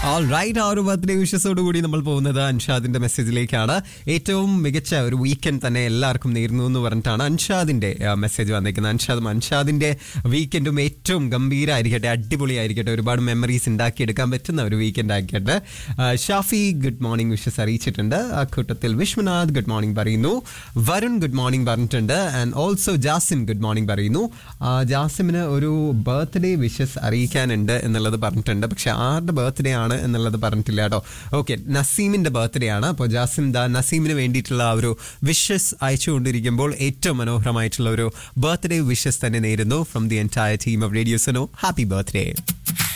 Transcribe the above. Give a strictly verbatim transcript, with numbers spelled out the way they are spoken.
All right, ആ ഒരു birthday വിഷസോട് കൂടി നമ്മൾ പോകുന്നത് അൻഷാദിന്റെ മെസ്സേജിലേക്കാണ്. ഏറ്റവും മികച്ച ഒരു വീക്കെൻഡ് തന്നെ എല്ലാവർക്കും നേരുന്നു എന്ന് പറഞ്ഞിട്ടാണ് അൻഷാദിന്റെ മെസ്സേജ് വന്നിരിക്കുന്നത്. അൻഷാദും അൻഷാദിന്റെ വീക്കെൻഡും ഏറ്റവും ഗംഭീരമായിരിക്കട്ടെ, അടിപൊളിയായിരിക്കട്ടെ, ഒരുപാട് മെമ്മറീസ് ഉണ്ടാക്കിയെടുക്കാൻ പറ്റുന്ന ഒരു വീക്കെൻഡ് ആയിരിക്കട്ടെ. ഷാഫി ഗുഡ് മോർണിംഗ് വിഷസ് അറിയിച്ചിട്ടുണ്ട്. അക്കൂട്ടത്തിൽ വിശ്വനാഥ് ഗുഡ് മോർണിംഗ് പറയുന്നു. വരുൺ ഗുഡ് മോർണിംഗ് പറഞ്ഞിട്ടുണ്ട്. And also Jasim good morning പറയുന്നു. ജാസിമിന് ഒരു ബർത്ത്ഡേ വിഷസ് അറിയിക്കാനുണ്ട് എന്നുള്ളത് പറഞ്ഞിട്ടുണ്ട്. പക്ഷെ ആരുടെ ബർത്ത്ഡേ ആണ് എന്നുള്ളത് പറഞ്ഞിട്ടില്ല കേട്ടോ. ഓക്കെ, നസീമിന്റെ ബർത്ത്ഡേ ആണ്. അപ്പോൾ ജാസിം ദാ നസീമിന് വേണ്ടിയിട്ടുള്ള ഒരു വിഷസ് അയച്ചുകൊണ്ടിരിക്കുമ്പോൾ ഏറ്റവും മനോഹരമായിട്ടുള്ള ഒരു ബർത്ത്ഡേ വിഷസ് തന്നെ നേരുന്നു from the entire team of radio Suno. Happy birthday.